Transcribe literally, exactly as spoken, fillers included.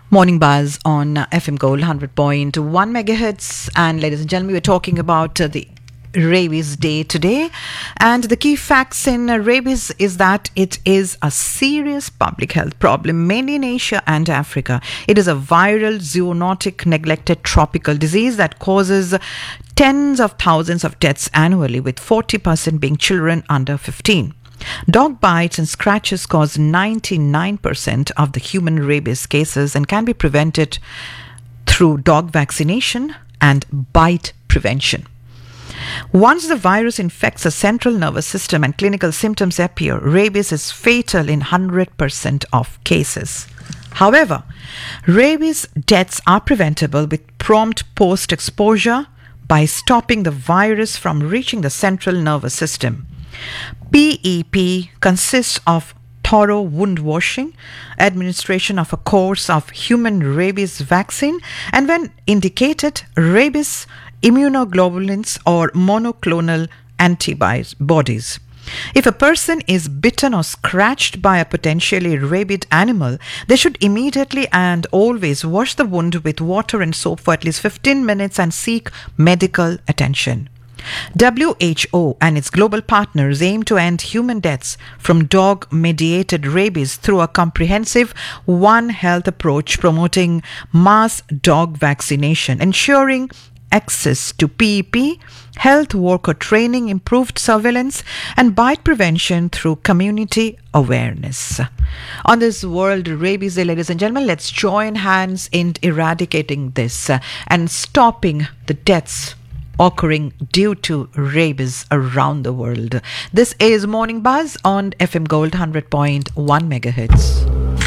Morning Buzz on uh, F M Gold one hundred point one megahertz. And ladies and gentlemen, we're talking about uh, the Rabies Day today. And the key facts in uh, rabies is that it is a serious public health problem, mainly in Asia and Africa. It is a viral, zoonotic, neglected tropical disease that causes tens of thousands of deaths annually, with forty percent being children under fifteen. Dog bites and scratches cause ninety-nine percent of the human rabies cases and can be prevented through dog vaccination and bite prevention. Once the virus infects the central nervous system and clinical symptoms appear, rabies is fatal in one hundred percent of cases. However, rabies deaths are preventable with prompt post-exposure by stopping the virus from reaching the central nervous system. P E P consists of thorough wound washing, administration of a course of human rabies vaccine, and when indicated, rabies immunoglobulins or monoclonal antibodies. If a person is bitten or scratched by a potentially rabid animal, they should immediately and always wash the wound with water and soap for at least fifteen minutes and seek medical attention. W H O and its global partners aim to end human deaths from dog-mediated rabies through a comprehensive One Health approach promoting mass dog vaccination, ensuring access to P E P, health worker training, improved surveillance, and bite prevention through community awareness. On this World Rabies Day, ladies and gentlemen, let's join hands in eradicating this uh, and stopping the deaths occurring due to rabies around the world. This is Morning Buzz on F M Gold one hundred point one megahertz.